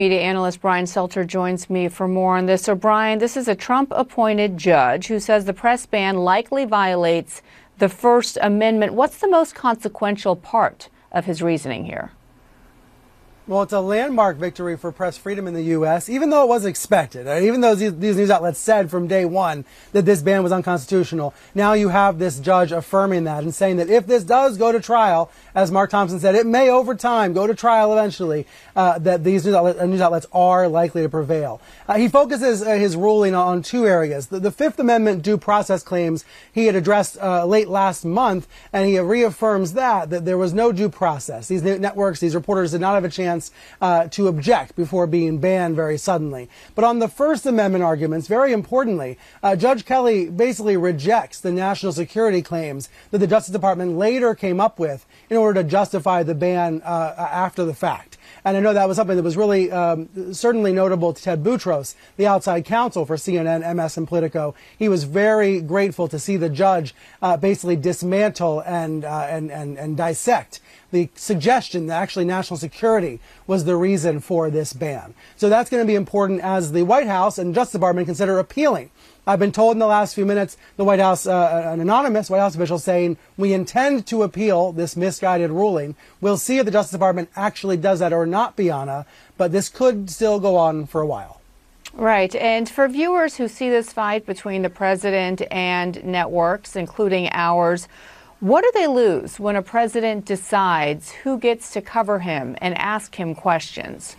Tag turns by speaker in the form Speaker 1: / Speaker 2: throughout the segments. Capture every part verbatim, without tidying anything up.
Speaker 1: Media analyst Brian Stelter joins me for more on this. So, Brian, this is a Trump-appointed judge who says the press ban likely violates the First Amendment. What's the most consequential part of his reasoning here?
Speaker 2: Well, it's a landmark victory for press freedom in the U S, even though it was expected. Even though these, these news outlets said from day one that this ban was unconstitutional, now you have this judge affirming that and saying that if this does go to trial, as Mark Thompson said, it may over time go to trial eventually, uh, that these news, outlet, uh, news outlets are likely to prevail. Uh, he focuses uh, his ruling on two areas. The, the Fifth Amendment due process claims he had addressed uh, late last month, and he reaffirms that, that there was no due process. These networks, these reporters did not have a chance Uh, to object before being banned very suddenly. But on the First Amendment arguments, very importantly, uh, Judge Kelly basically rejects the national security claims that the Justice Department later came up with in order to justify the ban uh, after the fact. And I know that was something that was really um, certainly notable to Ted Boutros, the outside counsel for C N N, M S, and Politico. He was very grateful to see the judge uh, basically dismantle and, uh, and, and, and dissect the suggestion that actually national security was the reason for this ban. So that's going to be important as the White House and Justice Department consider appealing. I've been told in the last few minutes, the White House, uh, an anonymous White House official saying, we intend to appeal this misguided ruling. We'll see if the Justice Department actually does that or not, Bianna, but this could still go on for a while.
Speaker 1: Right. And for viewers who see this fight between the president and networks, including ours, what do they lose when a president decides who gets to cover him and ask him questions?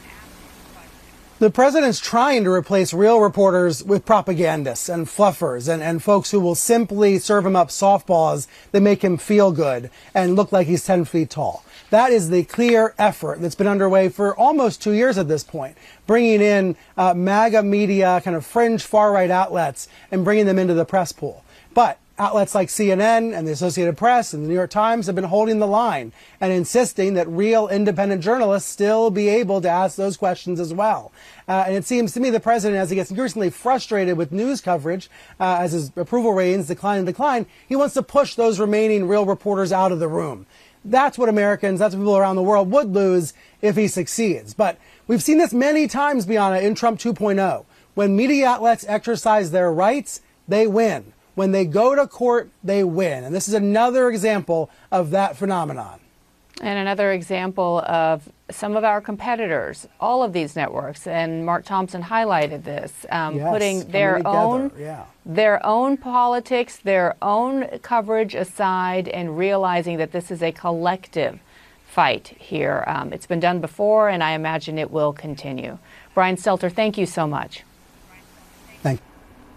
Speaker 2: The president's trying to replace real reporters with propagandists and fluffers and, and folks who will simply serve him up softballs that make him feel good and look like he's ten feet tall. That is the clear effort that's been underway for almost two years at this point, bringing in uh, MAGA media, kind of fringe far-right outlets, and bringing them into the press pool. But outlets like C N N and the Associated Press and the New York Times have been holding the line and insisting that real independent journalists still be able to ask those questions as well. Uh, and it seems to me the president, as he gets increasingly frustrated with news coverage, uh, as his approval ratings decline and decline, he wants to push those remaining real reporters out of the room. That's what Americans, that's what people around the world would lose if he succeeds. But we've seen this many times, Bianna, in Trump two point oh. When media outlets exercise their rights, they win. When they go to court, they win. And this is another example of that phenomenon.
Speaker 1: And another example of some of our competitors, all of these networks, and Mark Thompson highlighted this, um,
Speaker 2: yes,
Speaker 1: putting their own,
Speaker 2: yeah.
Speaker 1: their own politics, their own coverage aside, and realizing that this is a collective fight here. Um, it's been done before, and I imagine it will continue. Brian Stelter, thank you so much.
Speaker 2: Thank you.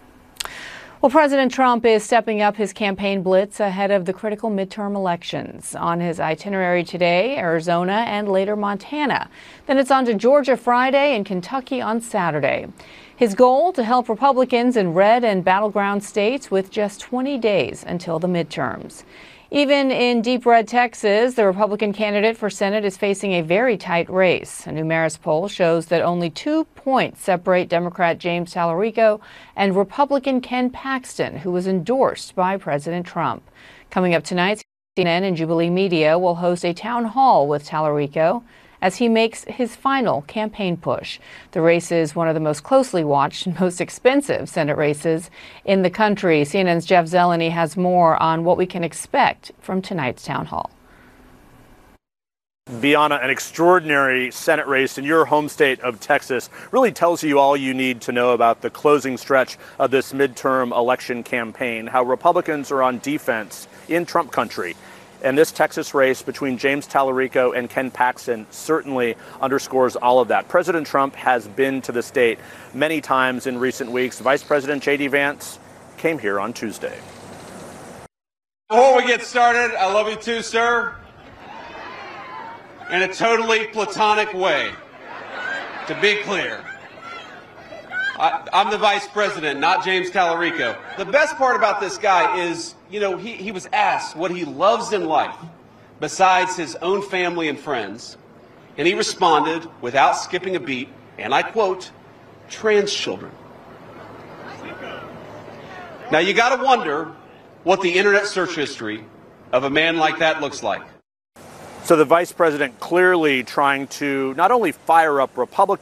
Speaker 1: Well, President Trump is stepping up his campaign blitz ahead of the critical midterm elections. On his itinerary today, Arizona and later Montana. Then it's on to Georgia Friday and Kentucky on Saturday. His goal to help Republicans in red and battleground states with just twenty days until the midterms. Even in deep red Texas, the Republican candidate for Senate is facing a very tight race. A new Marist poll shows that only two points separate Democrat James Tallarico and Republican Ken Paxton, who was endorsed by President Trump. Coming up tonight, C N N and Jubilee Media will host a town hall with Tallarico as he makes his final campaign push. The race is one of the most closely watched and most expensive Senate races in the country. C N N's Jeff Zeleny has more on what we can expect from tonight's town hall.
Speaker 3: Bianna, an extraordinary Senate race in your home state of Texas really tells you all you need to know about the closing stretch of this midterm election campaign, how Republicans are on defense in Trump country. And this Texas race between James Tallarico and Ken Paxton certainly underscores all of that. President Trump has been to the state many times in recent weeks. Vice President J D Vance came here on Tuesday.
Speaker 4: Before we get started, I love you too, sir. In a totally platonic way, to be clear. I, I'm the vice president, not James Tallarico. The best part about this guy is, you know, he, he was asked what he loves in life besides his own family and friends, and he responded without skipping a beat, and I quote, trans children. Now you got to wonder what the internet search history of a man like that looks like.
Speaker 3: So the vice president clearly trying to not only fire up Republicans,